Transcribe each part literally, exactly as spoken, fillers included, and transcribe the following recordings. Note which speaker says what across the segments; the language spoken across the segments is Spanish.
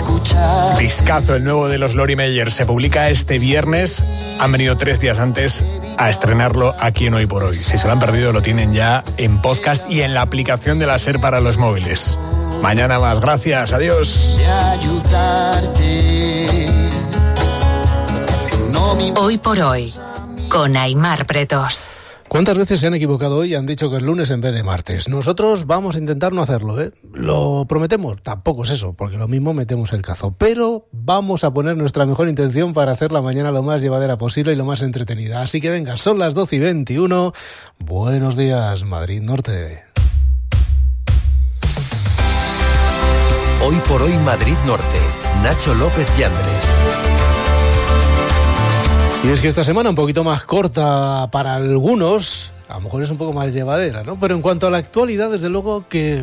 Speaker 1: Discazo, el nuevo de los Lori Meyer, se publica este viernes. Han venido tres días antes a estrenarlo aquí en Hoy por Hoy. Si se lo han perdido, lo tienen ya en podcast y en la aplicación de la SER para los móviles. Mañana más, gracias, adiós.
Speaker 2: Hoy por Hoy, con Aimar Pretos.
Speaker 3: ¿Cuántas veces se han equivocado hoy y han dicho que es lunes en vez de martes? Nosotros vamos a intentar no hacerlo, ¿eh? ¿Lo prometemos? Tampoco es eso, porque lo mismo metemos el cazo. Pero vamos a poner nuestra mejor intención para hacer la mañana lo más llevadera posible y lo más entretenida. Así que venga, son las doce y veintiuno. Buenos días, Madrid Norte.
Speaker 4: Hoy por Hoy Madrid Norte. Nacho López Yandres.
Speaker 3: Y es que esta semana un poquito más corta para algunos, a lo mejor es un poco más llevadera, ¿no? Pero en cuanto a la actualidad, desde luego que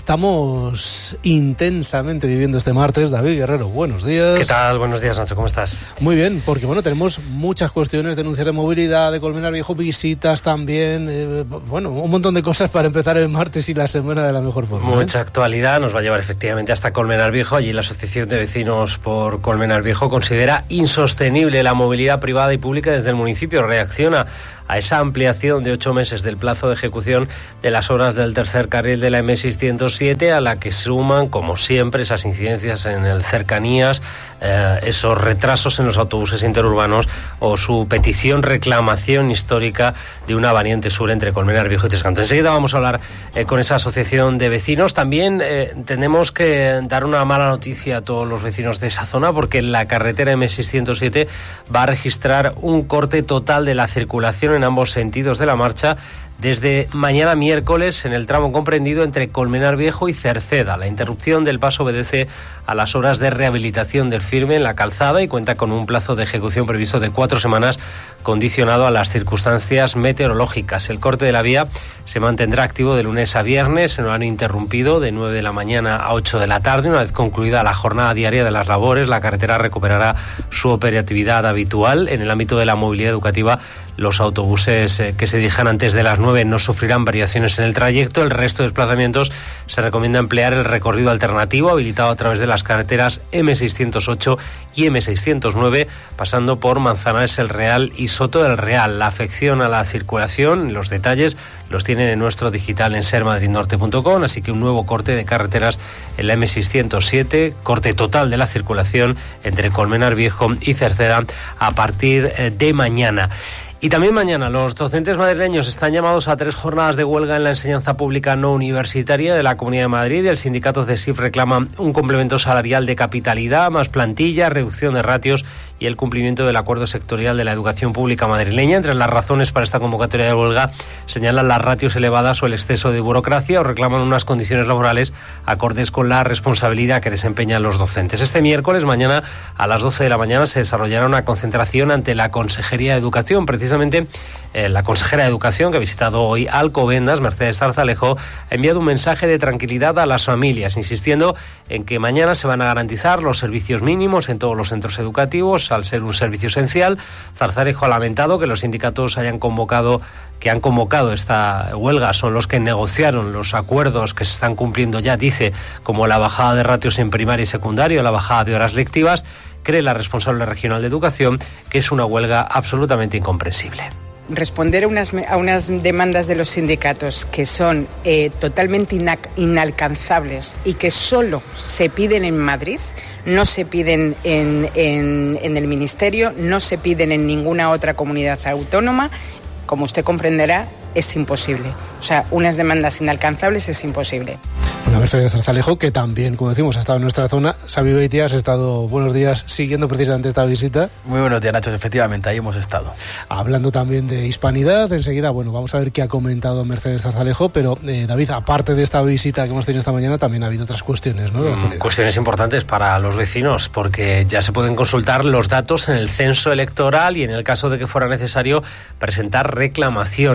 Speaker 3: estamos intensamente viviendo este martes. David Guerrero, buenos días.
Speaker 5: ¿Qué tal? Buenos días, Nacho, ¿cómo estás?
Speaker 3: Muy bien, porque bueno, tenemos muchas cuestiones, denuncias de movilidad, de Colmenar Viejo, visitas también, eh, bueno, un montón de cosas para empezar el martes y la semana de la mejor forma.
Speaker 5: Mucha
Speaker 3: ¿eh?
Speaker 5: actualidad, nos va a llevar efectivamente hasta Colmenar Viejo. Allí la Asociación de Vecinos por Colmenar Viejo considera insostenible la movilidad privada y pública desde el municipio. Reacciona a esa ampliación de ocho meses del plazo de ejecución de las obras del tercer carril de la eme seiscientos siete, a la que suman, como siempre, esas incidencias en el cercanías, eh, esos retrasos en los autobuses interurbanos o su petición, reclamación histórica de una variante sur entre Colmenar Viejo y Tres Cantos. Enseguida vamos a hablar eh, con esa asociación de vecinos. También eh, tenemos que dar una mala noticia a todos los vecinos de esa zona, porque la carretera eme seiscientos siete va a registrar un corte total de la circulación en ambos sentidos de la marcha desde mañana miércoles en el tramo comprendido entre Colmenar Viejo y Cerceda. La interrupción del paso obedece a las obras de rehabilitación del firme en la calzada y cuenta con un plazo de ejecución previsto de cuatro semanas, condicionado a las circunstancias meteorológicas. El corte de la vía se mantendrá activo de lunes a viernes, en horario interrumpido de nueve de la mañana a ocho de la tarde. Una vez concluida la jornada diaria de las labores, la carretera recuperará su operatividad habitual. En el ámbito de la movilidad educativa, los autobuses eh, que se dirijan antes de las nueve no sufrirán variaciones en el trayecto. El resto de desplazamientos se recomienda emplear el recorrido alternativo habilitado a través de las carreteras eme seiscientos ocho y eme seiscientos nueve, pasando por Manzanares el Real y Soto del Real. La afección a la circulación, los detalles los tienen en nuestro digital en ser madrid norte punto com, así que un nuevo corte de carreteras en la eme seiscientos siete, corte total de la circulación entre Colmenar Viejo y Cerceda a partir de mañana. Y también mañana los docentes madrileños están llamados a tres jornadas de huelga en la enseñanza pública no universitaria de la Comunidad de Madrid. El sindicato CESIF reclama un complemento salarial de capitalidad, más plantilla, reducción de ratios y el cumplimiento del acuerdo sectorial de la educación pública madrileña. Entre las razones para esta convocatoria de huelga señalan las ratios elevadas o el exceso de burocracia, o reclaman unas condiciones laborales acordes con la responsabilidad que desempeñan los docentes. Este miércoles, mañana a las doce de la mañana, se desarrollará una concentración ante la Consejería de Educación. Precisamente eh, la consejera de Educación, que ha visitado hoy Alcobendas, Mercedes Zarzalejo, ha enviado un mensaje de tranquilidad a las familias, insistiendo en que mañana se van a garantizar los servicios mínimos en todos los centros educativos, al ser un servicio esencial. Zarzalejo ha lamentado que los sindicatos hayan convocado, que han convocado esta huelga son los que negociaron los acuerdos que se están cumpliendo ya, dice, como la bajada de ratios en primaria y secundaria o la bajada de horas lectivas. Cree la responsable regional de Educación que es una huelga absolutamente incomprensible.
Speaker 6: Responder a unas, a unas demandas de los sindicatos que son eh, totalmente ina- inalcanzables y que solo se piden en Madrid, no se piden en, en, en el Ministerio, no se piden en ninguna otra comunidad autónoma, como usted comprenderá, es imposible. O sea, unas demandas inalcanzables es imposible.
Speaker 3: Una Mercedes Zarzalejo, que también, como decimos, ha estado en nuestra zona. Xavi Beitia, has estado, buenos días, siguiendo precisamente esta visita.
Speaker 7: Muy buenos días, Nacho, efectivamente, ahí hemos estado.
Speaker 3: Hablando también de hispanidad, enseguida, bueno, vamos a ver qué ha comentado Mercedes Zarzalejo, pero eh, David, aparte de esta visita que hemos tenido esta mañana, también ha habido otras cuestiones, ¿no?
Speaker 5: Mm, cuestiones importantes para los vecinos, porque ya se pueden consultar los datos en el censo electoral y, en el caso de que fuera necesario, presentar reclamaciones. Eh,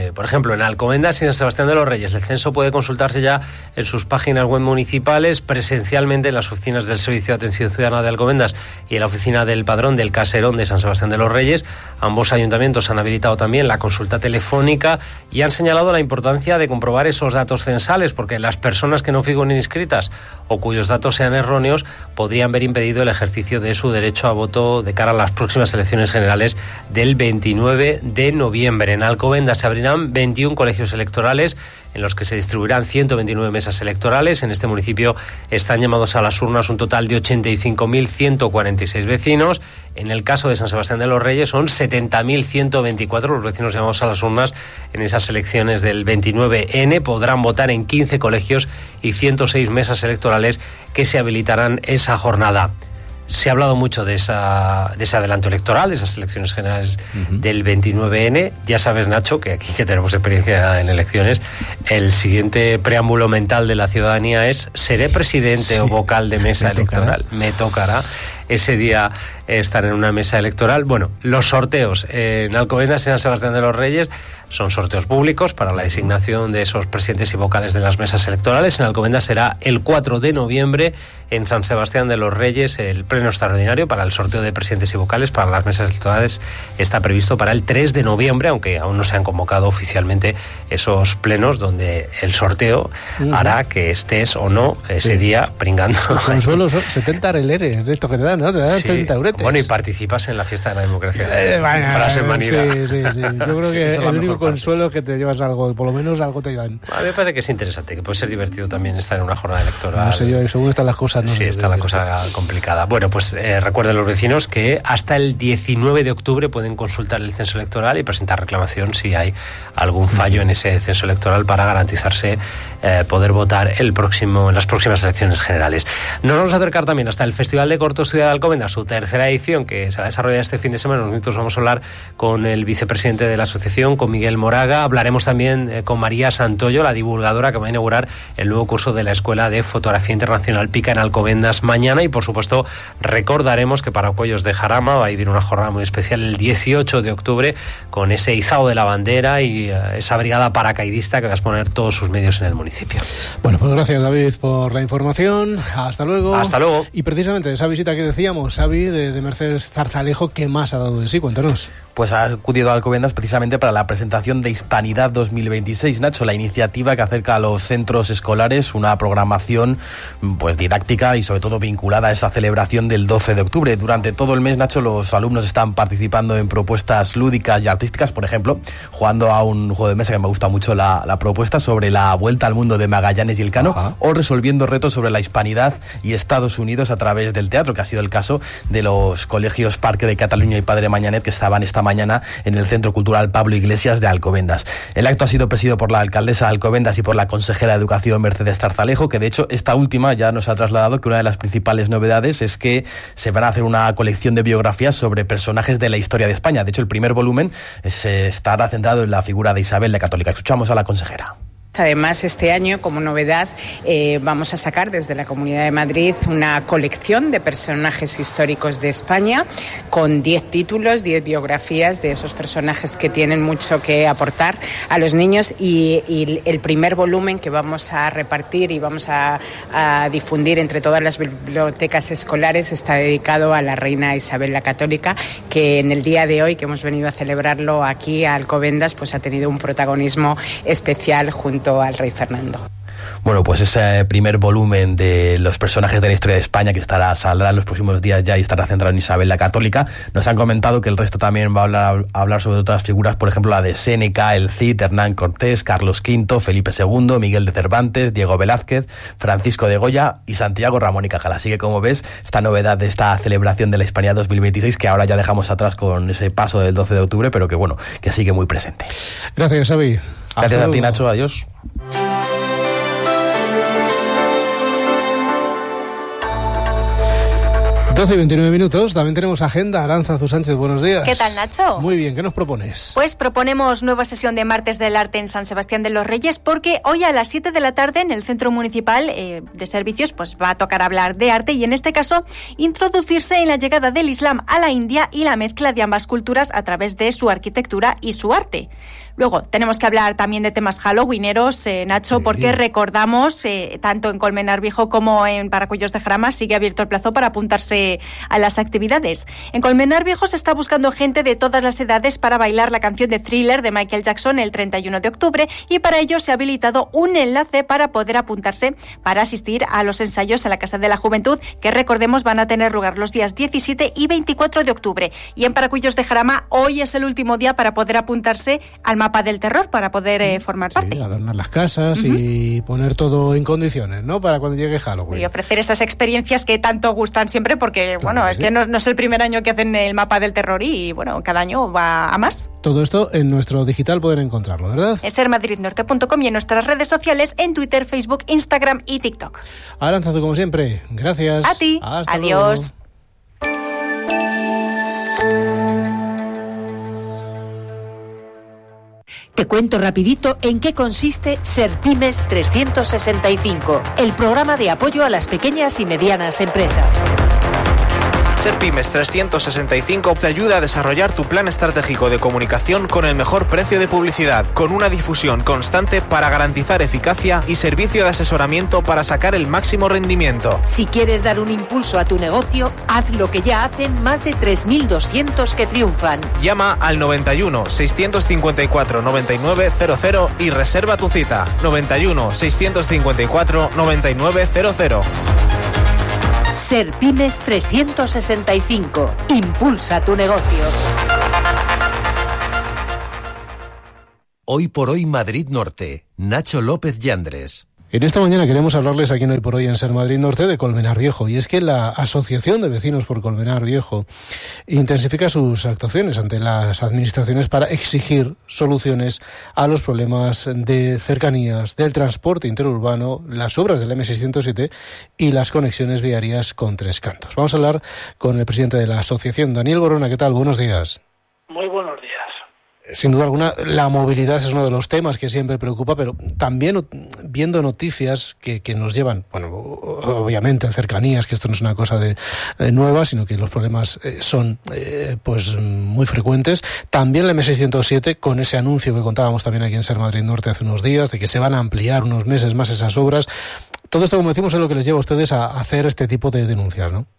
Speaker 5: Eh, por ejemplo, en Alcobendas y en San Sebastián de los Reyes, el censo puede consultarse ya en sus páginas web municipales, presencialmente en las oficinas del Servicio de Atención Ciudadana de Alcobendas y en la oficina del Padrón del Caserón de San Sebastián de los Reyes. Ambos ayuntamientos han habilitado también la consulta telefónica y han señalado la importancia de comprobar esos datos censales, porque las personas que no figuren inscritas o cuyos datos sean erróneos podrían ver impedido el ejercicio de su derecho a voto de cara a las próximas elecciones generales del veintinueve de noviembre. En Alcobendas se abrirán veintiún colegios electorales en los que se distribuirán ciento veintinueve mesas electorales. En este municipio están llamados a las urnas un total de ochenta y cinco mil ciento cuarenta y seis vecinos. En el caso de San Sebastián de los Reyes son setenta mil ciento veinticuatro los vecinos llamados a las urnas en esas elecciones del veintinueve ene. Podrán votar en quince colegios y ciento seis mesas electorales que se habilitarán esa jornada. Se ha hablado mucho de, esa, de ese adelanto electoral, de esas elecciones generales uh-huh. del veintinueve ene. Ya sabes, Nacho, que aquí que tenemos experiencia en elecciones, el siguiente preámbulo mental de la ciudadanía es: ¿seré presidente sí. o vocal de mesa me electoral? Tocará. Me tocará ese día estar en una mesa electoral. Bueno, los sorteos en Alcobendas y San Sebastián de los Reyes son sorteos públicos para la designación de esos presidentes y vocales de las mesas electorales. En Alcobendas será el cuatro de noviembre, en San Sebastián de los Reyes el pleno extraordinario para el sorteo de presidentes y vocales para las mesas electorales está previsto para el tres de noviembre, aunque aún no se han convocado oficialmente esos plenos donde el sorteo uh-huh. hará que estés o no ese sí. día pringando.
Speaker 3: Consuelo, son setenta releres de esto que te dan, ¿no? Te dan sí. setenta euretes.
Speaker 5: Bueno, y participas en la fiesta de la democracia. Eh, bueno, frase manida.
Speaker 3: Sí, sí, sí. Yo creo que el único consuelo es que te llevas algo, por lo menos algo te dan.
Speaker 5: A mí me parece que es interesante, que puede ser divertido también estar en una jornada electoral.
Speaker 3: No sé yo, según están las cosas, no.
Speaker 5: Sí, está la cosa complicada. Bueno, pues eh, recuerden los vecinos que hasta el diecinueve de octubre pueden consultar el censo electoral y presentar reclamación si hay algún fallo en ese censo electoral para garantizarse eh, poder votar el próximo en las próximas elecciones generales. Nos vamos a acercar también hasta el Festival de Cortos Ciudad de Alcobendas, su tercera edición, que se va a desarrollar este fin de semana. En unos minutos vamos a hablar con el vicepresidente de la asociación, con Miguel Moraga. Hablaremos también eh, con María Santoyo, la divulgadora que va a inaugurar el nuevo curso de la Escuela de Fotografía Internacional Pica en Alcobendas mañana. Y por supuesto recordaremos que para Cuellos de Jarama va a vivir una jornada muy especial el dieciocho de octubre con ese izado de la bandera y uh, esa brigada paracaidista que va a exponer todos sus medios en el municipio.
Speaker 3: Bueno, pues gracias, David, por la información. Hasta luego.
Speaker 5: Hasta luego.
Speaker 3: Y precisamente esa visita que decíamos, Xavi, de, de Mercedes Zarzalejo, ¿qué más ha dado de sí? Cuéntanos.
Speaker 7: Pues ha acudido a Alcobendas precisamente para la presentación de Hispanidad dos mil veintiséis, Nacho, la iniciativa que acerca a los centros escolares una programación pues didáctica y sobre todo vinculada a esa celebración del doce de octubre. Durante todo el mes, Nacho, los alumnos están participando en propuestas lúdicas y artísticas, por ejemplo, jugando a un juego de mesa que me gusta mucho la, la propuesta sobre la vuelta al mundo de Magallanes y Elcano, Ajá. o resolviendo retos sobre la hispanidad y Estados Unidos a través del teatro, que ha sido el caso de los colegios Parque de Cataluña y Padre Mañanet, que estaban esta mañana en el Centro Cultural Pablo Iglesias de Alcobendas. El acto ha sido presidido por la alcaldesa de Alcobendas y por la consejera de Educación Mercedes Zarzalejo, que de hecho esta última ya nos ha trasladado que una de las principales novedades es que se van a hacer una colección de biografías sobre personajes de la historia de España. De hecho, el primer volumen se estará centrado en la figura de Isabel la Católica. Escuchamos a la consejera.
Speaker 6: Además, este año, como novedad, eh, vamos a sacar desde la Comunidad de Madrid una colección de personajes históricos de España con diez títulos, diez biografías de esos personajes que tienen mucho que aportar a los niños y, y el primer volumen que vamos a repartir y vamos a, a difundir entre todas las bibliotecas escolares está dedicado a la reina Isabel la Católica, que en el día de hoy, que hemos venido a celebrarlo aquí a Alcobendas, pues ha tenido un protagonismo especial junto al rey Fernando.
Speaker 7: Bueno, pues ese primer volumen de los personajes de la historia de España que estará saldrá en los próximos días ya y estará centrado en Isabel la Católica. Nos han comentado que el resto también va a hablar, a hablar sobre otras figuras, por ejemplo la de Séneca, el Cid, Hernán Cortés, Carlos quinto, Felipe segundo, Miguel de Cervantes, Diego Velázquez, Francisco de Goya y Santiago Ramón y Cajal. Así que, como ves, esta novedad de esta celebración de la Hispanidad dos mil veintiséis, que ahora ya dejamos atrás con ese paso del doce de octubre, pero que bueno, que sigue muy presente.
Speaker 3: Gracias, Xavi.
Speaker 7: Gracias a ti, Nacho. Adiós.
Speaker 3: doce y veintinueve minutos, también tenemos agenda. Arantza Sánchez, buenos días.
Speaker 8: ¿Qué tal, Nacho?
Speaker 3: Muy bien, ¿qué nos propones?
Speaker 8: Pues proponemos nueva sesión de Martes del Arte en San Sebastián de los Reyes, porque hoy a las siete de la tarde en el Centro Municipal eh, de Servicios pues va a tocar hablar de arte y en este caso introducirse en la llegada del Islam a la India y la mezcla de ambas culturas a través de su arquitectura y su arte. Luego, tenemos que hablar también de temas halloweeneros, eh, Nacho, sí. porque recordamos, eh, tanto en Colmenar Viejo como en Paracuellos de Jarama, sigue abierto el plazo para apuntarse a las actividades. En Colmenar Viejo se está buscando gente de todas las edades para bailar la canción de Thriller de Michael Jackson el treinta y uno de octubre y para ello se ha habilitado un enlace para poder apuntarse para asistir a los ensayos a la Casa de la Juventud, que recordemos van a tener lugar los días diecisiete y veinticuatro de octubre. Y en Paracuellos de Jarama hoy es el último día para poder apuntarse al mapa del terror, para poder eh, formar
Speaker 3: sí,
Speaker 8: parte.
Speaker 3: Adornar las casas uh-huh. y poner todo en condiciones, ¿no? Para cuando llegue Halloween.
Speaker 8: Y ofrecer esas experiencias que tanto gustan siempre, porque, claro, bueno, es sí. que no, no es el primer año que hacen el mapa del terror y, bueno, cada año va a más.
Speaker 3: Todo esto en nuestro digital pueden encontrarlo, ¿verdad?
Speaker 8: En ser madrid norte punto com y en nuestras redes sociales, en Twitter, Facebook, Instagram y TikTok.
Speaker 3: Aranzazu, como siempre, gracias.
Speaker 8: A ti.
Speaker 3: Hasta
Speaker 8: Adiós.
Speaker 3: Luego.
Speaker 2: Te cuento rapidito en qué consiste SERPYMES trescientos sesenta y cinco, el programa de apoyo a las pequeñas y medianas empresas.
Speaker 9: SERPYMES trescientos sesenta y cinco te ayuda a desarrollar tu plan estratégico de comunicación con el mejor precio de publicidad, con una difusión constante para garantizar eficacia y servicio de asesoramiento para sacar el máximo rendimiento.
Speaker 2: Si quieres dar un impulso a tu negocio, haz lo que ya hacen más de tres mil doscientos que triunfan.
Speaker 9: Llama al noventa y uno, seiscientos cincuenta y cuatro, noventa y nueve cero cero y reserva tu cita. noventa y uno, seiscientos cincuenta y cuatro, noventa y nueve cero cero.
Speaker 2: SERPYMES trescientos sesenta y cinco. Impulsa tu negocio.
Speaker 4: Hoy por hoy Madrid Norte. Nacho López Yandres.
Speaker 3: En esta mañana queremos hablarles aquí en Hoy por Hoy en Ser Madrid Norte de Colmenar Viejo, y es que la Asociación de Vecinos por Colmenar Viejo intensifica sus actuaciones ante las administraciones para exigir soluciones a los problemas de cercanías, del transporte interurbano, las obras del eme seiscientos siete y las conexiones viarias con Tres Cantos. Vamos a hablar con el presidente de la asociación, Daniel Borona. ¿Qué tal? Buenos días.
Speaker 10: Muy buenos días.
Speaker 3: Sin duda alguna, la movilidad es uno de los temas que siempre preocupa, pero también viendo noticias que, que nos llevan, bueno, obviamente en cercanías, que esto no es una cosa de, de nueva, sino que los problemas eh, son eh, pues muy frecuentes. También el eme seiscientos siete, con ese anuncio que contábamos también aquí en Ser Madrid Norte hace unos días, de que se van a ampliar unos meses más esas obras. Todo esto, como decimos, es lo que les lleva a ustedes a hacer este tipo de denuncias, ¿no?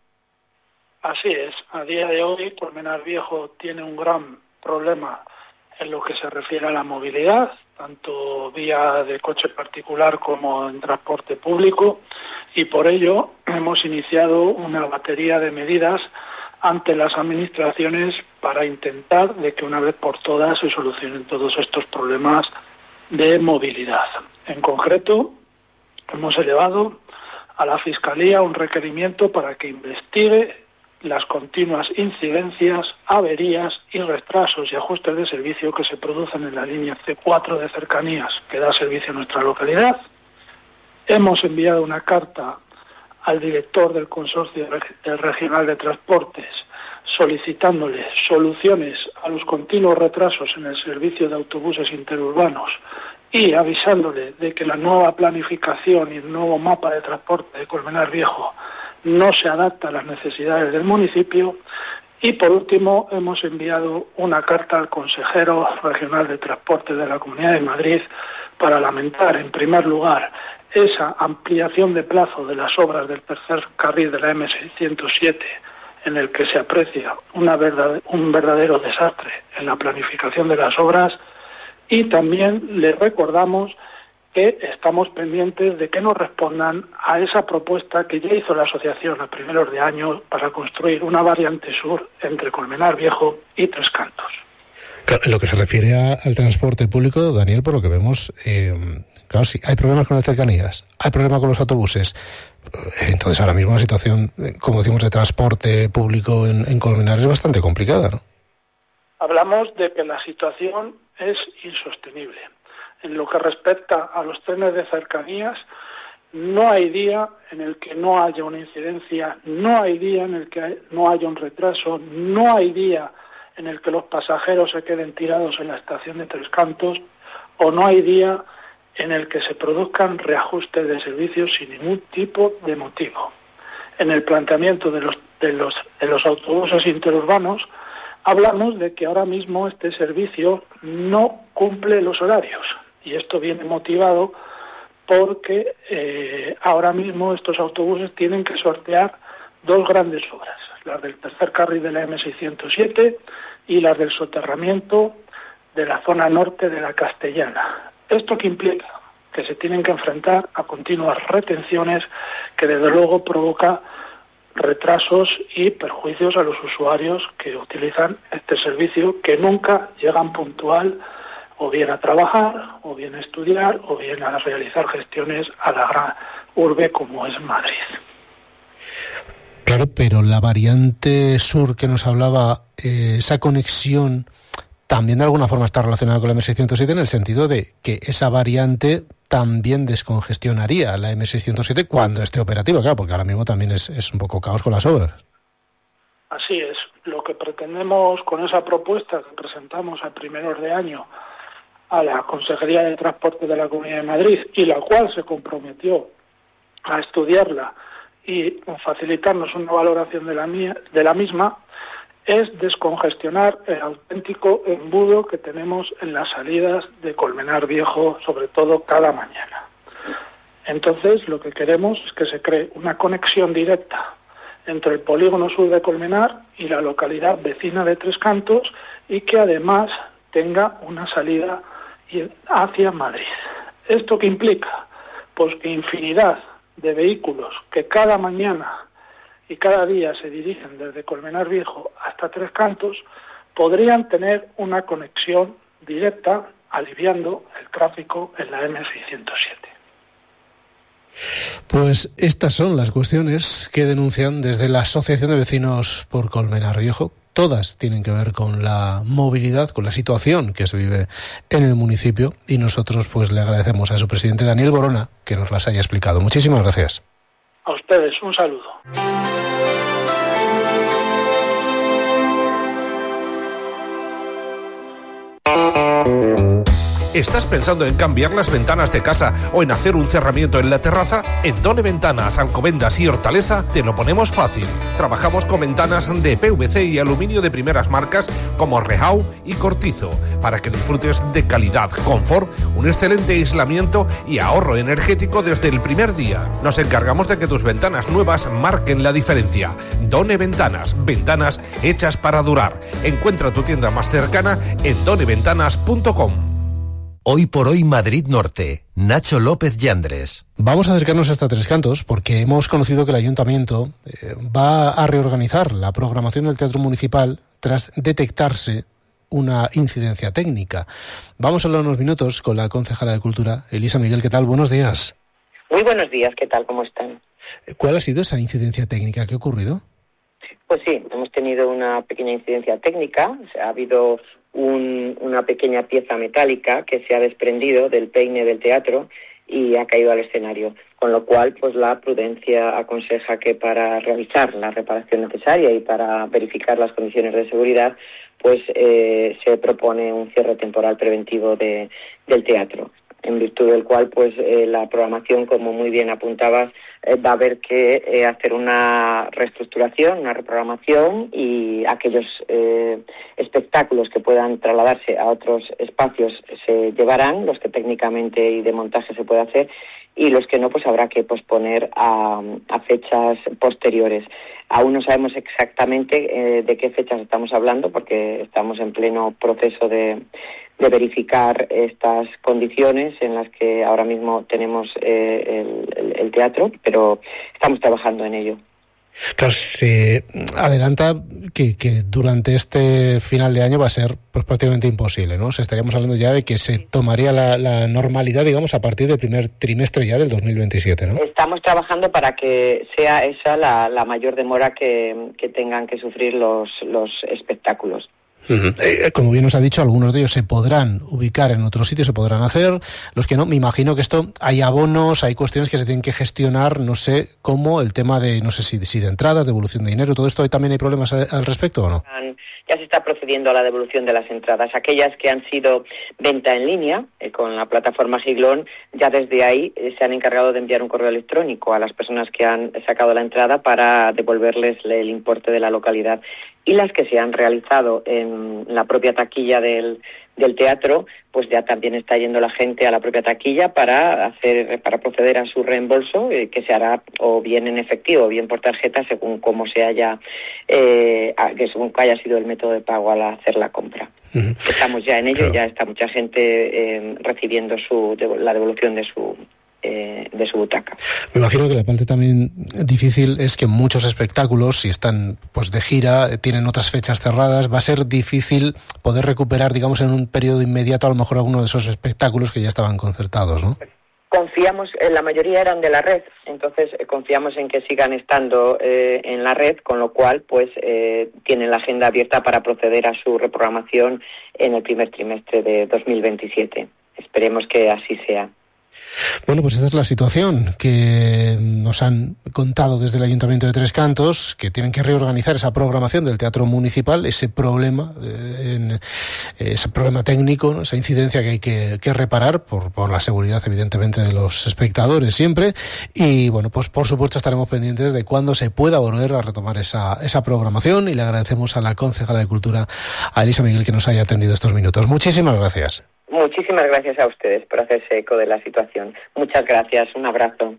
Speaker 10: Así es. A día de hoy, Colmenar Viejo tiene un gran problema en lo que se refiere a la movilidad, tanto vía de coche particular como en transporte público, y por ello hemos iniciado una batería de medidas ante las administraciones para intentar de que una vez por todas se solucionen todos estos problemas de movilidad. En concreto, hemos elevado a la Fiscalía un requerimiento para que investigue las continuas incidencias, averías y retrasos y ajustes de servicio que se producen en la línea ce cuatro de cercanías que da servicio a nuestra localidad. Hemos enviado una carta al director del Consorcio del Regional de Transportes solicitándole soluciones a los continuos retrasos en el servicio de autobuses interurbanos y avisándole de que la nueva planificación y el nuevo mapa de transporte de Colmenar Viejo no se adapta a las necesidades del municipio. Y por último, hemos enviado una carta al consejero regional de transporte de la Comunidad de Madrid para lamentar, en primer lugar, esa ampliación de plazo de las obras del tercer carril de la eme seiscientos siete, en el que se aprecia una verdad, un verdadero desastre en la planificación de las obras, y también les recordamos que estamos pendientes de que nos respondan a esa propuesta que ya hizo la asociación a primeros de año para construir una variante sur entre Colmenar Viejo y Tres Cantos.
Speaker 3: Claro, en lo que se refiere a, al transporte público, Daniel, por lo que vemos, eh, claro, sí, hay problemas con las cercanías, hay problemas con los autobuses. Entonces ahora mismo la situación, como decimos, de transporte público en, en Colmenar es bastante complicada, ¿no?
Speaker 10: Hablamos de que la situación es insostenible. En lo que respecta a los trenes de cercanías, No hay día en el que no haya una incidencia, no hay día en el que no haya un retraso, no hay día en el que los pasajeros se queden tirados en la estación de Tres Cantos, o no hay día en el que se produzcan reajustes de servicios sin ningún tipo de motivo. En el planteamiento de los, de los, de los autobuses interurbanos hablamos de que ahora mismo este servicio no cumple los horarios, y esto viene motivado porque eh, ahora mismo estos autobuses tienen que sortear dos grandes obras, las del tercer carril de la eme seiscientos siete y las del soterramiento de la zona norte de la Castellana. ¿Esto qué implica? Que se tienen que enfrentar a continuas retenciones que desde luego provoca retrasos y perjuicios a los usuarios que utilizan este servicio, que nunca llegan puntual o bien a trabajar, o bien a estudiar, o bien a realizar gestiones a la gran urbe como es Madrid.
Speaker 3: Claro, pero la variante sur que nos hablaba, eh, esa conexión también de alguna forma está relacionada con la eme seiscientos siete en el sentido de que esa variante también descongestionaría la eme seiscientos siete cuando esté operativa, claro, porque ahora mismo también es, es un poco caos con las obras.
Speaker 10: Así es. Lo que pretendemos con esa propuesta que presentamos a primeros de año a la Consejería de Transporte de la Comunidad de Madrid, y la cual se comprometió a estudiarla y facilitarnos una valoración de la, mía, de la misma, es descongestionar el auténtico embudo que tenemos en las salidas de Colmenar Viejo, sobre todo cada mañana. Entonces, lo que queremos es que se cree una conexión directa entre el polígono sur de Colmenar y la localidad vecina de Tres Cantos, y que además tenga una salida hacia Madrid. ¿Esto qué implica? Pues que infinidad de vehículos que cada mañana y cada día se dirigen desde Colmenar Viejo hasta Tres Cantos podrían tener una conexión directa, aliviando el tráfico en la eme seiscientos siete.
Speaker 3: Pues estas son las cuestiones que denuncian desde la Asociación de Vecinos por Colmenar Viejo. Todas tienen que ver con la movilidad, con la situación que se vive en el municipio, y nosotros pues le agradecemos a su presidente Daniel Borona que nos las haya explicado. Muchísimas gracias.
Speaker 10: A ustedes, un saludo.
Speaker 11: ¿Estás pensando en cambiar las ventanas de casa o en hacer un cerramiento en la terraza? En Done Ventanas, Alcobendas y Hortaleza te lo ponemos fácil. Trabajamos con ventanas de pe ve ce y aluminio de primeras marcas como Rehau y Cortizo, para que disfrutes de calidad, confort, un excelente aislamiento y ahorro energético desde el primer día. Nos encargamos de que tus ventanas nuevas marquen la diferencia. Done Ventanas, ventanas hechas para durar. Encuentra tu tienda más cercana en done ventanas punto com.
Speaker 4: Hoy por hoy Madrid Norte, Nacho López Yandres.
Speaker 3: Vamos a acercarnos hasta Tres Cantos porque hemos conocido que el Ayuntamiento eh, va a reorganizar la programación del Teatro Municipal tras detectarse una incidencia técnica. Vamos a hablar unos minutos con la concejala de Cultura, Elisa Miguel. ¿Qué tal? Buenos días.
Speaker 12: Muy buenos días, ¿qué tal? ¿Cómo están?
Speaker 3: ¿Cuál ha sido esa incidencia técnica? ¿Qué ha ocurrido?
Speaker 12: Pues sí, hemos tenido una pequeña incidencia técnica. O sea, ha habido un, una pequeña pieza metálica que se ha desprendido del peine del teatro y ha caído al escenario, con lo cual pues la prudencia aconseja que para realizar la reparación necesaria y para verificar las condiciones de seguridad pues eh, se propone un cierre temporal preventivo de, del teatro, en virtud del cual pues eh, la programación, como muy bien apuntabas, eh, va a haber que eh, hacer una reestructuración, una reprogramación, y aquellos eh, espectáculos que puedan trasladarse a otros espacios se llevarán, los que técnicamente y de montaje se puede hacer, y los que no pues habrá que posponer a, a fechas posteriores. Aún no sabemos exactamente eh, de qué fechas estamos hablando, porque estamos en pleno proceso de, de verificar estas condiciones en las que ahora mismo tenemos eh, el, el, el teatro, pero estamos trabajando en ello.
Speaker 3: Claro, se adelanta que, que durante este final de año va a ser pues prácticamente imposible, ¿no? O sea, estaríamos hablando ya de que se tomaría la, la normalidad, digamos, a partir del primer trimestre ya del dos mil veintisiete, ¿no?
Speaker 12: Estamos trabajando para que sea esa la, la mayor demora que, que tengan que sufrir los, los espectáculos.
Speaker 3: Uh-huh. Eh, como bien nos ha dicho, algunos de ellos se podrán ubicar en otros sitios, se podrán hacer, los que no, me imagino que esto, hay abonos, hay cuestiones que se tienen que gestionar, no sé cómo, el tema de, no sé si, si de entradas, devolución de dinero, todo esto, ¿también hay problemas al, al respecto o no?
Speaker 12: Ya se está procediendo a la devolución de las entradas. Aquellas que han sido venta en línea eh, con la plataforma Giglón, ya desde ahí eh, se han encargado de enviar un correo electrónico a las personas que han sacado la entrada para devolverles el importe de la localidad. Y las que se han realizado en la propia taquilla del, del teatro, pues ya también está yendo la gente a la propia taquilla para hacer, para proceder a su reembolso, eh, que se hará o bien en efectivo o bien por tarjeta, según cómo se haya, eh, que según que haya sido el método de pago al hacer la compra. Uh-huh. Estamos ya en ello, claro. Ya está mucha gente eh, recibiendo su la devolución de su Eh, de su butaca.
Speaker 3: Me imagino que la parte también difícil es que muchos espectáculos, si están pues de gira, tienen otras fechas cerradas, va a ser difícil poder recuperar, digamos, en un periodo inmediato a lo mejor alguno de esos espectáculos que ya estaban concertados, ¿no?
Speaker 12: Confiamos, eh, la mayoría eran de la red, entonces eh, confiamos en que sigan estando eh, en la red, con lo cual pues eh, tienen la agenda abierta para proceder a su reprogramación en el primer trimestre de dos mil veintisiete. Esperemos que así sea.
Speaker 3: Bueno, pues esta es la situación que nos han contado desde el Ayuntamiento de Tres Cantos, que tienen que reorganizar esa programación del Teatro Municipal, ese problema, eh, en, ese problema técnico, ¿no? Esa incidencia que hay que, que reparar por, por la seguridad, evidentemente, de los espectadores siempre. Y bueno, pues por supuesto estaremos pendientes de cuándo se pueda volver a retomar esa, esa programación, y le agradecemos a la concejala de Cultura, a Elisa Miguel, que nos haya atendido estos minutos. Muchísimas gracias.
Speaker 12: Muchísimas gracias a ustedes por hacerse eco de la situación. Muchas gracias, un abrazo.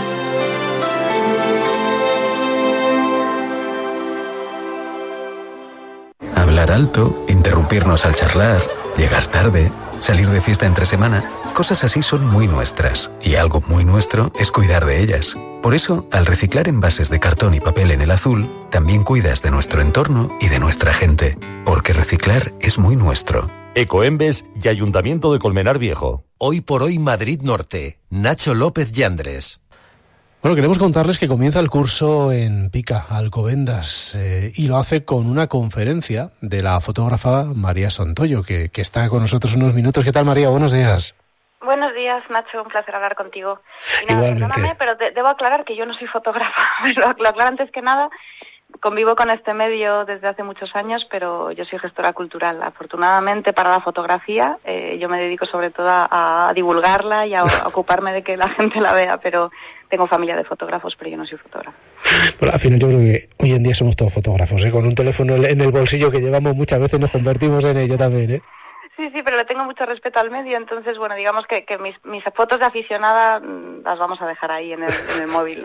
Speaker 13: Hablar alto, interrumpirnos al charlar, llegar tarde, salir de fiesta entre semana, cosas así son muy nuestras, y algo muy nuestro es cuidar de ellas. Por eso, al reciclar envases de cartón y papel en el azul, también cuidas de nuestro entorno y de nuestra gente, porque reciclar es muy nuestro.
Speaker 14: Ecoembes y Ayuntamiento de Colmenar Viejo.
Speaker 4: Hoy por hoy Madrid Norte. Nacho López Yandres.
Speaker 3: Bueno, queremos contarles que comienza el curso en Pica, Alcobendas, eh, y lo hace con una conferencia de la fotógrafa María Santoyo, que, que está con nosotros unos minutos. ¿Qué tal, María? Buenos días.
Speaker 15: Buenos días, Nacho, un placer hablar contigo. Y nada,
Speaker 3: Igualmente.
Speaker 15: Perdóname, pero de, debo aclarar que yo no soy fotógrafa. Lo aclaro antes que nada. Convivo con este medio desde hace muchos años, pero yo soy gestora cultural. Afortunadamente para la fotografía, eh, yo me dedico sobre todo a, a divulgarla y a, a ocuparme de que la gente la vea, pero tengo familia de fotógrafos, pero yo no soy fotógrafa.
Speaker 3: Bueno, al final yo creo que hoy en día somos todos fotógrafos, ¿eh? Con un teléfono en el bolsillo que llevamos muchas veces nos convertimos en ello también, ¿eh?
Speaker 15: Sí, sí, pero le tengo mucho respeto al medio, entonces, bueno, digamos que, que mis, mis fotos de aficionada las vamos a dejar ahí en el, en el móvil.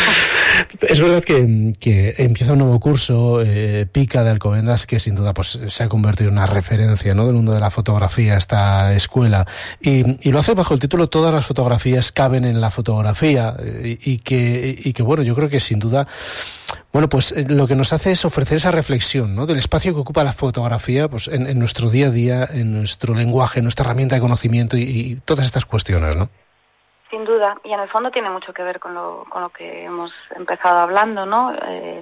Speaker 3: Es verdad que, que empieza un nuevo curso, eh, Pica de Alcobendas, que sin duda pues se ha convertido en una referencia, ¿no?, del mundo de la fotografía, esta escuela, y, y lo hace bajo el título Todas las fotografías caben en la fotografía, eh, y, que, y que, bueno, yo creo que sin duda, bueno, pues eh, lo que nos hace es ofrecer esa reflexión, ¿no?, del espacio que ocupa la fotografía pues en, en nuestro día a día, en nuestro lenguaje, nuestra herramienta de conocimiento y, y todas estas cuestiones, ¿no?
Speaker 15: Sin duda, y en el fondo tiene mucho que ver con lo, con lo que hemos empezado hablando, ¿no? Eh,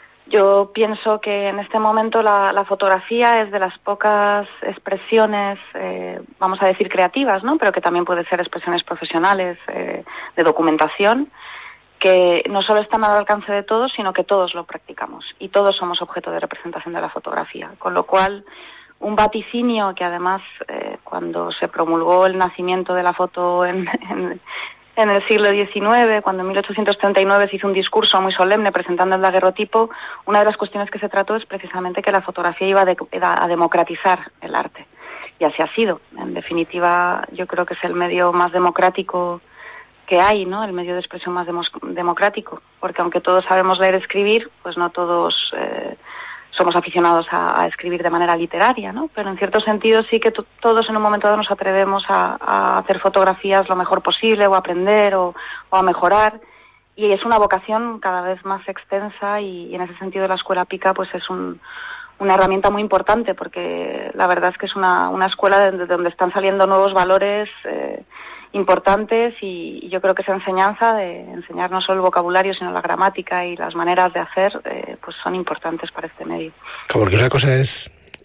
Speaker 15: yo pienso que en este momento la, la fotografía es de las pocas expresiones, eh, vamos a decir creativas, ¿no?, pero que también puede ser expresiones profesionales, eh, de documentación, que no solo están al alcance de todos, sino que todos lo practicamos y todos somos objeto de representación de la fotografía, con lo cual un vaticinio que además eh, cuando se promulgó el nacimiento de la foto en, en, en el siglo diecinueve, cuando en mil ochocientos treinta y nueve se hizo un discurso muy solemne presentando el daguerrotipo, una de las cuestiones que se trató es precisamente que la fotografía iba a, de, a democratizar el arte. Y así ha sido. En definitiva, yo creo que es el medio más democrático que hay, ¿no?, el medio de expresión más demos, democrático, porque aunque todos sabemos leer y escribir, pues no todos eh, somos aficionados a, a escribir de manera literaria, ¿no? Pero en cierto sentido sí que t- todos en un momento dado nos atrevemos a, a hacer fotografías lo mejor posible, o a aprender, o, o a mejorar, y es una vocación cada vez más extensa, y, y en ese sentido la Escuela Pica pues es un, una herramienta muy importante, porque la verdad es que es una, una escuela de, de donde están saliendo nuevos valores eh, importantes, y, y yo creo que esa enseñanza de enseñar no solo el vocabulario sino la gramática y las maneras de hacer eh, pues son importantes para este medio.
Speaker 3: Porque una cosa es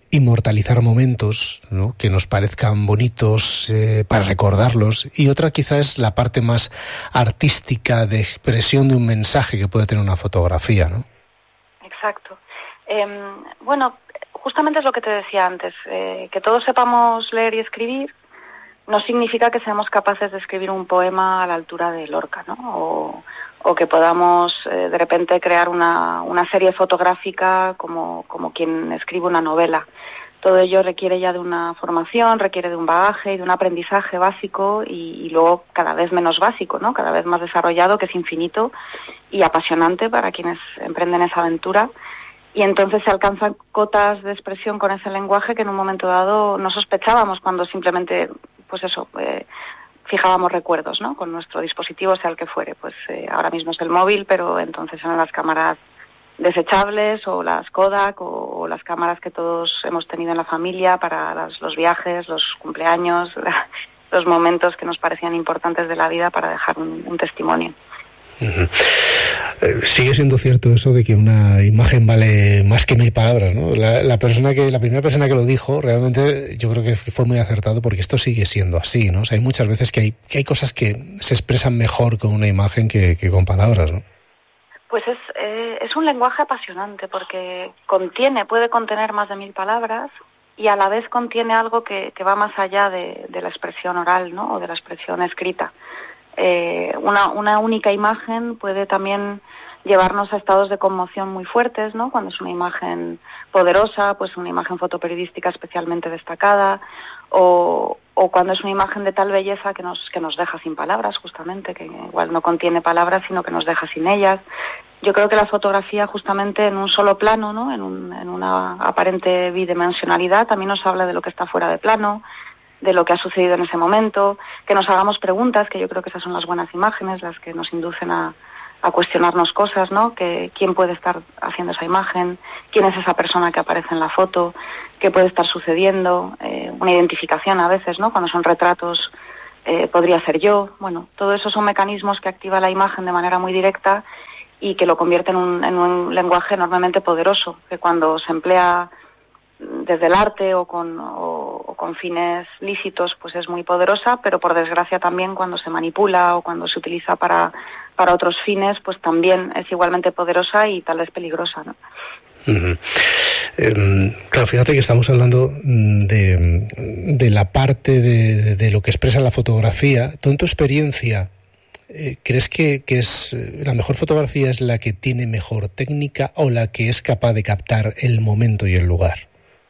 Speaker 3: inmortalizar momentos, ¿no?, que nos parezcan bonitos eh, para recordarlos, y otra quizá es la parte más artística de expresión de un mensaje que puede tener una fotografía, ¿no?
Speaker 15: Exacto. Eh, bueno, justamente es lo que te decía antes, eh, que todos sepamos leer y escribir no significa que seamos capaces de escribir un poema a la altura de Lorca, ¿no? O, o que podamos eh, de repente crear una, una serie fotográfica como, como quien escribe una novela. Todo ello requiere ya de una formación, requiere de un bagaje y de un aprendizaje básico y, y luego cada vez menos básico, ¿no? Cada vez más desarrollado, que es infinito y apasionante para quienes emprenden esa aventura. Y entonces se alcanzan cotas de expresión con ese lenguaje que en un momento dado no sospechábamos cuando simplemente, pues eso, eh, fijábamos recuerdos, ¿no?, con nuestro dispositivo, sea el que fuere. Pues eh, ahora mismo es el móvil, pero entonces eran las cámaras desechables o las Kodak o, o las cámaras que todos hemos tenido en la familia para las, los viajes, los cumpleaños, la, los momentos que nos parecían importantes de la vida para dejar un, un testimonio.
Speaker 3: Uh-huh. Eh, sigue siendo cierto eso de que una imagen vale más que mil palabras, ¿no? La, la persona que, la primera persona que lo dijo, realmente yo creo que fue muy acertado, porque esto sigue siendo así, ¿no? O sea, hay muchas veces que hay, que hay cosas que se expresan mejor con una imagen que, que con palabras, ¿no?
Speaker 15: Pues es, eh, es un lenguaje apasionante porque contiene, puede contener más de mil palabras y a la vez contiene algo que, que va más allá de, de la expresión oral, ¿no?, o de la expresión escrita. Eh, una, una única imagen puede también llevarnos a estados de conmoción muy fuertes, ¿no?, cuando es una imagen poderosa, pues una imagen fotoperiodística especialmente destacada, o, o cuando es una imagen de tal belleza que nos, que nos deja sin palabras, justamente, que igual no contiene palabras, sino que nos deja sin ellas. Yo creo que la fotografía, justamente en un solo plano, ¿no?, en, un, en una aparente bidimensionalidad, también nos habla de lo que está fuera de plano, de lo que ha sucedido en ese momento, que nos hagamos preguntas, que yo creo que esas son las buenas imágenes, las que nos inducen a, a cuestionarnos cosas, ¿no? Que quién puede estar haciendo esa imagen, quién es esa persona que aparece en la foto, qué puede estar sucediendo, eh, una identificación a veces, ¿no? Cuando son retratos, eh, podría ser yo. Bueno, todo eso son mecanismos que activa la imagen de manera muy directa y que lo convierte en un, en un lenguaje enormemente poderoso, que cuando se emplea desde el arte o con, o, o con fines lícitos, pues es muy poderosa, pero por desgracia también cuando se manipula o cuando se utiliza para, para otros fines, pues también es igualmente poderosa y tal vez peligrosa, ¿no?
Speaker 3: Uh-huh. Eh, claro, fíjate que estamos hablando de, de la parte de, de lo que expresa la fotografía. ¿Tú, en tu experiencia, eh, crees que, que es la mejor fotografía es la que tiene mejor técnica o la que es capaz de captar el momento y el lugar?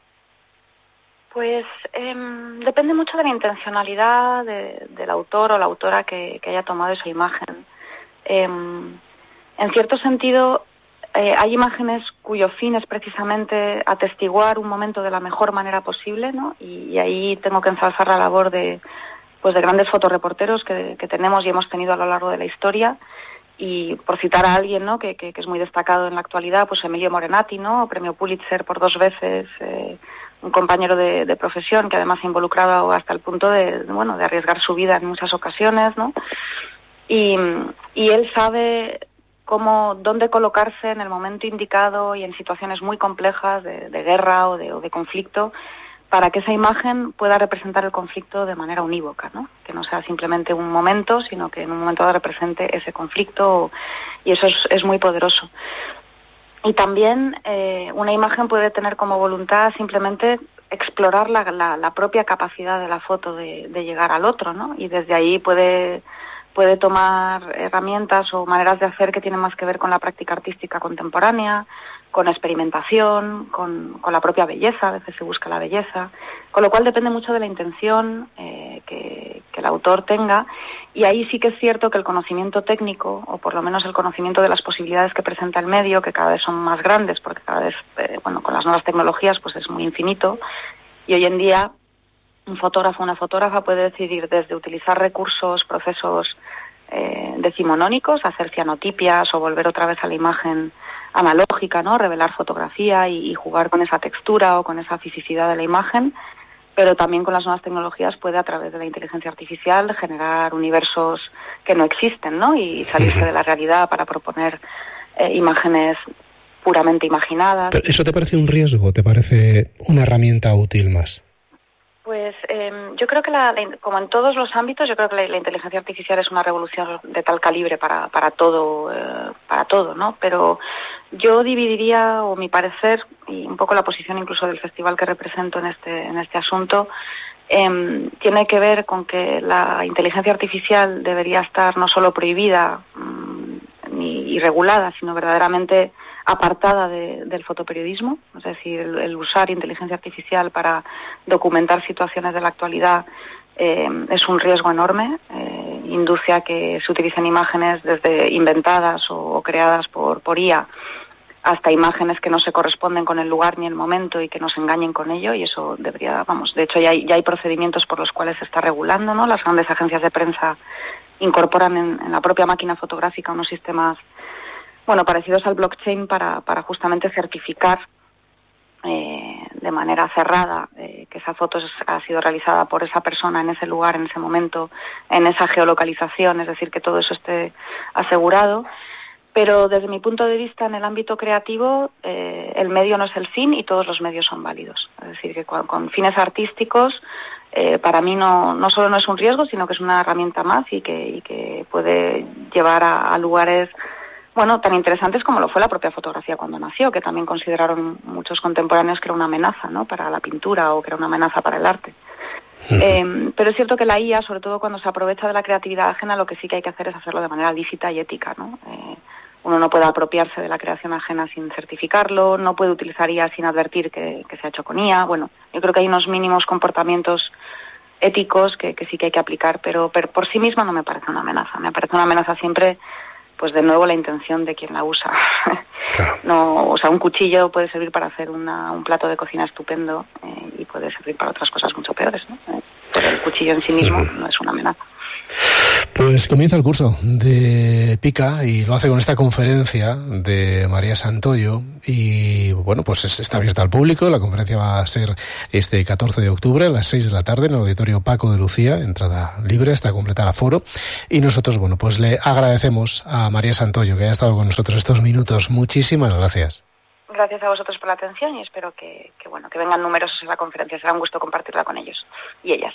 Speaker 15: Pues eh, depende mucho de la intencionalidad de, del autor o la autora que, que haya tomado esa imagen. Eh, en cierto sentido, eh, hay imágenes cuyo fin es precisamente atestiguar un momento de la mejor manera posible, ¿no? Y, y ahí tengo que ensalzar la labor de, pues de grandes fotoreporteros que, que tenemos y hemos tenido a lo largo de la historia. Y por citar a alguien, ¿no?, que, que, que es muy destacado en la actualidad, pues Emilio Morenati, ¿no?, premio Pulitzer por dos veces, eh, un compañero de, de profesión que además se ha involucrado hasta el punto de, bueno, de arriesgar su vida en muchas ocasiones, ¿no? Y, y él sabe cómo, dónde colocarse en el momento indicado y en situaciones muy complejas de, de guerra o de, o de conflicto, para que esa imagen pueda representar el conflicto de manera unívoca, ¿no? Que no sea simplemente un momento, sino que en un momento dado represente ese conflicto, y eso es, es muy poderoso. Y también eh, una imagen puede tener como voluntad simplemente explorar la, la, la propia capacidad de la foto de, de llegar al otro, ¿no? Y desde ahí puede, puede tomar herramientas o maneras de hacer que tienen más que ver con la práctica artística contemporánea, con experimentación, con, con la propia belleza, a veces se busca la belleza, con lo cual depende mucho de la intención eh, que, que el autor tenga, y ahí sí que es cierto que el conocimiento técnico, o por lo menos el conocimiento de las posibilidades que presenta el medio, que cada vez son más grandes, porque cada vez, eh, bueno, con las nuevas tecnologías pues es muy infinito, y hoy en día un fotógrafo o una fotógrafa puede decidir desde utilizar recursos, procesos eh, decimonónicos, hacer cianotipias o volver otra vez a la imagen analógica, ¿no? Revelar fotografía y, y jugar con esa textura o con esa fisicidad de la imagen, pero también con las nuevas tecnologías puede, a través de la inteligencia artificial, generar universos que no existen, ¿no? Y salirse de la realidad para proponer eh, imágenes puramente imaginadas.
Speaker 3: ¿Pero eso te parece un riesgo o te parece una herramienta útil más?
Speaker 15: Pues eh, yo creo que, la, la, como en todos los ámbitos, yo creo que la, la inteligencia artificial es una revolución de tal calibre para, para todo, eh, para todo, ¿no? Pero yo dividiría, o mi parecer, y un poco la posición incluso del festival que represento en este, en este asunto, eh, tiene que ver con que la inteligencia artificial debería estar no solo prohibida mmm, ni y regulada, sino verdaderamente apartada de, del fotoperiodismo, es decir, el, el usar inteligencia artificial para documentar situaciones de la actualidad eh, es un riesgo enorme, eh, induce a que se utilicen imágenes desde inventadas o, o creadas por, por I A hasta imágenes que no se corresponden con el lugar ni el momento y que nos engañen con ello, y eso debería, vamos, de hecho ya hay, ya hay procedimientos por los cuales se está regulando, ¿no? Las grandes agencias de prensa incorporan en, en la propia máquina fotográfica unos sistemas bueno, parecidos al blockchain para, para justamente certificar eh, de manera cerrada eh, que esa foto es, ha sido realizada por esa persona en ese lugar, en ese momento, en esa geolocalización, es decir, que todo eso esté asegurado. Pero desde mi punto de vista, en el ámbito creativo, eh, el medio no es el fin y todos los medios son válidos. Es decir, que con, con fines artísticos, eh, para mí no, no solo no es un riesgo, sino que es una herramienta más y que, y que puede llevar a, a lugares bueno, tan interesantes como lo fue la propia fotografía cuando nació, que también consideraron muchos contemporáneos que era una amenaza, ¿no?, para la pintura o que era una amenaza para el arte. Uh-huh. Eh, pero es cierto que la I A, sobre todo cuando se aprovecha de la creatividad ajena, lo que sí que hay que hacer es hacerlo de manera lícita y ética, ¿no? Eh, uno no puede apropiarse de la creación ajena sin certificarlo, no puede utilizar I A sin advertir que, que se ha hecho con I A. Bueno, yo creo que hay unos mínimos comportamientos éticos que, que sí que hay que aplicar, pero, pero por sí misma no me parece una amenaza. Me parece una amenaza siempre, pues de nuevo, la intención de quien la usa. Claro. No, o sea, un cuchillo puede servir para hacer una, un plato de cocina estupendo eh, y puede servir para otras cosas mucho peores, ¿no? Eh, pero el cuchillo en sí mismo uh-huh. no es una amenaza.
Speaker 3: Pues comienza el curso de Pica y lo hace con esta conferencia de María Santoyo y bueno, pues está abierta al público. La conferencia va a ser este catorce de octubre a las seis de la tarde en el Auditorio Paco de Lucía, entrada libre hasta completar el aforo, y nosotros, bueno, pues le agradecemos a María Santoyo que haya estado con nosotros estos minutos. Muchísimas gracias.
Speaker 15: Gracias a vosotros por la atención y espero que, que bueno, que vengan numerosos en la conferencia. Será un gusto compartirla con ellos y ellas.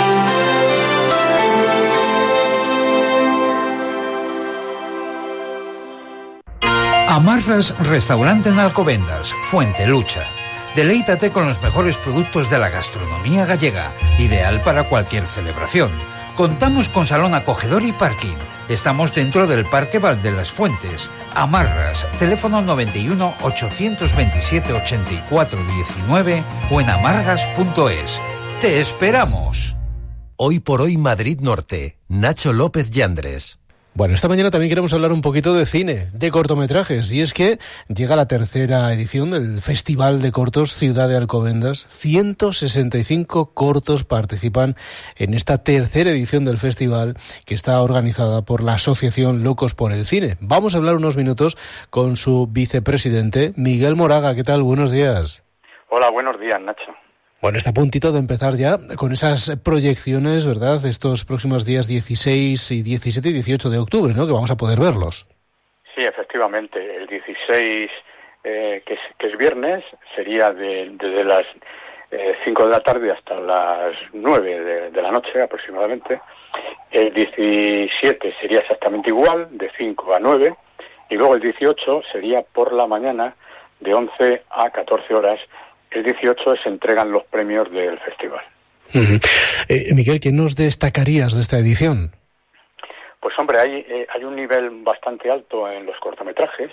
Speaker 16: Amarras Restaurante en Alcobendas, Fuente Lucha. Deleítate con los mejores productos de la gastronomía gallega, ideal para cualquier celebración. Contamos con salón acogedor y parking. Estamos dentro del Parque Val de las Fuentes. Amarras, teléfono noventa y uno, ochocientos veintisiete, ochenta y cuatro diecinueve o en amarras punto es. ¡Te esperamos!
Speaker 4: Hoy por hoy Madrid Norte. Nacho López Yandres.
Speaker 3: Bueno, esta mañana también queremos hablar un poquito de cine, de cortometrajes, y es que llega la tercera edición del Festival de Cortos Ciudad de Alcobendas. ciento sesenta y cinco cortos participan en esta tercera edición del festival, que está organizada por la Asociación Locos por el Cine. Vamos a hablar unos minutos con su vicepresidente, Miguel Moraga. ¿Qué tal? Buenos días.
Speaker 17: Hola, buenos días, Nacho.
Speaker 3: Bueno, está a puntito de empezar ya con esas proyecciones, ¿verdad?, estos próximos días dieciséis y diecisiete y dieciocho de octubre, ¿no?, que vamos a poder verlos.
Speaker 17: Sí, efectivamente. El dieciséis, eh, que, es, que es viernes, sería de, desde las eh, cinco de la tarde hasta las nueve de, de la noche aproximadamente. El diecisiete sería exactamente igual, de cinco a nueve. Y luego el dieciocho sería por la mañana, de once a catorce horas. El dieciocho se entregan los premios del festival.
Speaker 3: Uh-huh. Eh, Miguel, ¿qué nos destacarías de esta edición?
Speaker 17: Pues hombre, hay, eh, hay un nivel bastante alto en los cortometrajes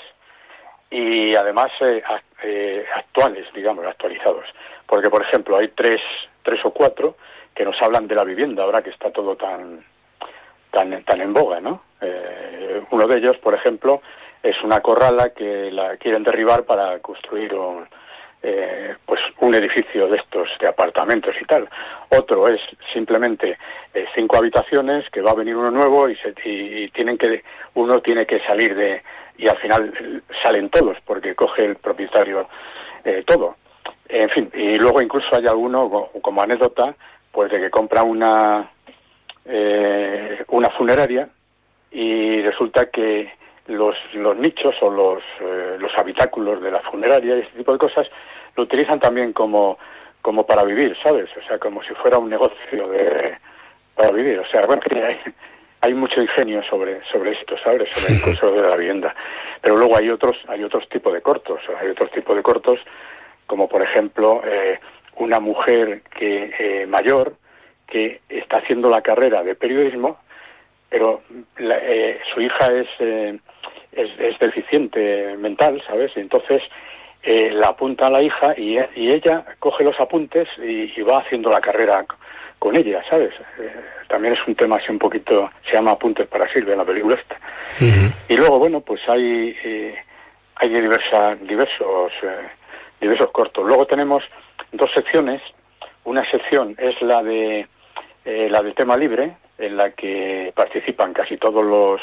Speaker 17: y además eh, eh, actuales, digamos, actualizados. Porque, por ejemplo, hay tres, tres o cuatro que nos hablan de la vivienda, ahora que está todo tan, tan, tan en boga, ¿no? Eh, uno de ellos, por ejemplo, es una corrala que la quieren derribar para construir un... Eh, pues un edificio de estos de apartamentos y tal. Otro es simplemente eh, cinco habitaciones, que va a venir uno nuevo y, se, y, y tienen que uno tiene que salir de y al final salen todos porque coge el propietario eh, todo. En fin, y luego incluso hay alguno como anécdota, pues de que compra una eh, una funeraria y resulta que los, los nichos o los, eh, los habitáculos de la funeraria y este tipo de cosas lo utilizan también como, como para vivir, ¿sabes? O sea, como si fuera un negocio de, para vivir. O sea, bueno, hay, hay mucho ingenio sobre, sobre esto, ¿sabes? Sobre el uso de la vivienda. Pero luego hay otros, hay otros tipos de cortos, hay otros tipos de cortos, como por ejemplo, eh, una mujer que eh, mayor que está haciendo la carrera de periodismo, pero la, eh, su hija es, eh, es es deficiente mental, ¿sabes? Y entonces eh, la apunta a la hija y, y ella coge los apuntes y, y va haciendo la carrera con ella, ¿sabes? Eh, también es un tema así un poquito, se llama Apuntes para Silvia en la película esta. Uh-huh. Y luego, bueno, pues hay eh, hay diversa, diversos eh, diversos cortos. Luego tenemos dos secciones. Una sección es la de eh, la del tema libre, en la que participan casi todos los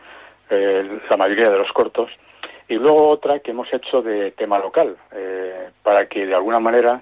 Speaker 17: eh, la mayoría de los cortos, y luego otra que hemos hecho de tema local, eh, para que de alguna manera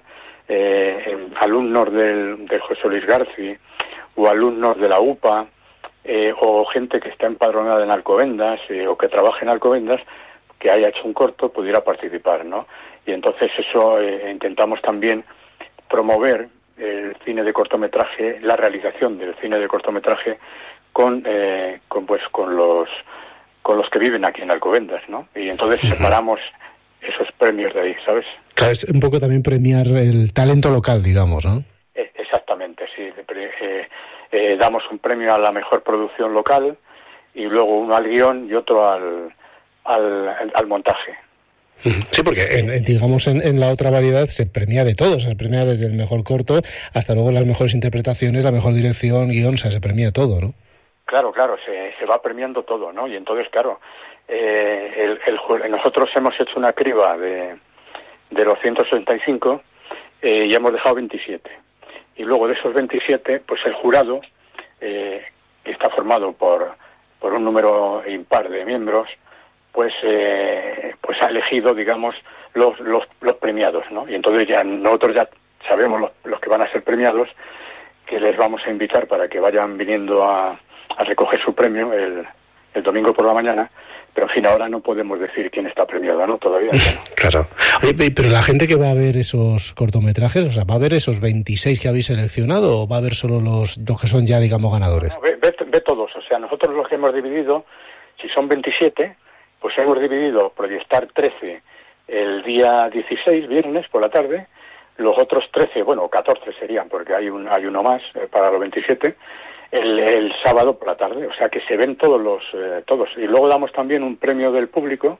Speaker 17: eh, alumnos del, de José Luis García o alumnos de la U P A eh, o gente que está empadronada en Alcobendas eh, o que trabaje en Alcobendas que haya hecho un corto pudiera participar, ¿no? Y entonces eso eh, intentamos también promover el cine de cortometraje, la realización del cine de cortometraje con, eh, con pues con los con los que viven aquí en Alcobendas, ¿no? Y entonces uh-huh. separamos esos premios de ahí, ¿sabes?
Speaker 3: Claro, es un poco también premiar el talento local, digamos, ¿no?
Speaker 17: Eh, exactamente, sí. Eh, eh, damos un premio a la mejor producción local y luego uno al guión y otro al al, al, al montaje.
Speaker 3: Sí, porque en, digamos en, en la otra variedad se premia de todo, se premia desde el mejor corto hasta luego las mejores interpretaciones, la mejor dirección, guión, o sea, se premia todo, ¿no?
Speaker 17: Claro, claro, se, se va premiando todo, ¿no? Y entonces, claro, eh, el, el, nosotros hemos hecho una criba de, de los ciento sesenta y cinco eh, y hemos dejado veintisiete. Y luego de esos veintisiete, pues el jurado, eh, que está formado por, por un número impar de miembros, pues eh, pues ha elegido, digamos, los, los los premiados, ¿no? Y entonces ya nosotros ya sabemos los, los que van a ser premiados, que les vamos a invitar para que vayan viniendo a, a recoger su premio el, el domingo por la mañana, pero en fin, ahora no podemos decir quién está premiado, ¿no? Todavía. ¿No?
Speaker 3: Claro. Oye, pero la gente que va a ver esos cortometrajes, o sea, ¿va a ver esos veintiséis que habéis seleccionado o va a ver solo los, los que son ya, digamos, ganadores?
Speaker 17: No, ve, ve, ve todos, o sea, nosotros los que hemos dividido, si son veintisiete... pues hemos dividido proyectar trece el día dieciséis, viernes, por la tarde, los otros trece, bueno, catorce serían, porque hay un hay uno más eh, para los veintisiete, el, el sábado por la tarde, o sea que se ven todos los, eh, todos. Y luego damos también un premio del público,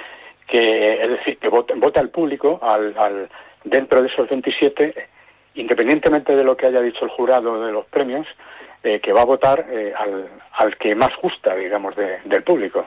Speaker 17: que es decir, que vota, vota el público al, al dentro de esos veintisiete, independientemente de lo que haya dicho el jurado de los premios, eh, que va a votar eh, al, al que más gusta, digamos, de, del público.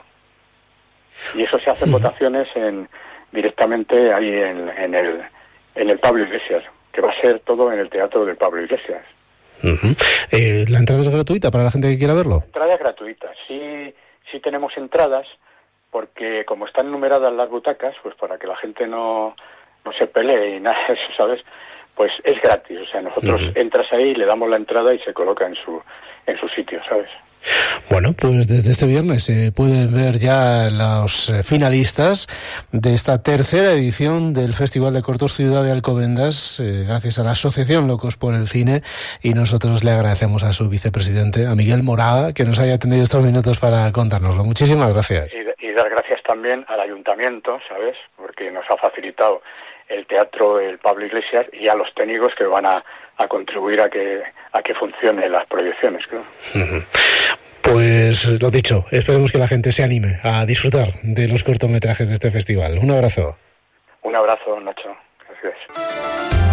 Speaker 17: Y eso se hacen votaciones en, directamente ahí en, en el en el Pablo Iglesias, que va a ser todo en el Teatro del Pablo Iglesias.
Speaker 3: Uh-huh. Eh, ¿La entrada es gratuita para la gente que quiera verlo?
Speaker 17: La entrada es gratuita. Sí, sí tenemos entradas, porque como están numeradas las butacas, pues para que la gente no, no se pelee y nada de eso, ¿sabes? Pues es gratis. O sea, nosotros uh-huh. entras ahí, le damos la entrada y se coloca en su en su sitio, ¿sabes?
Speaker 3: Bueno, pues desde este viernes se pueden ver ya los finalistas de esta tercera edición del Festival de Cortos Ciudad de Alcobendas, eh, gracias a la Asociación Locos por el Cine, y nosotros le agradecemos a su vicepresidente, a Miguel Moraga, que nos haya atendido estos minutos para contárnoslo. Muchísimas gracias.
Speaker 17: Y, y dar gracias también al ayuntamiento, ¿sabes? Porque nos ha facilitado el teatro, el Pablo Iglesias, y a los técnicos que van a, a contribuir a que a que funcionen las proyecciones, creo.
Speaker 3: Uh-huh. Pues lo dicho, esperemos que la gente se anime a disfrutar de los cortometrajes de este festival. Un abrazo.
Speaker 17: Un abrazo, Nacho. Gracias.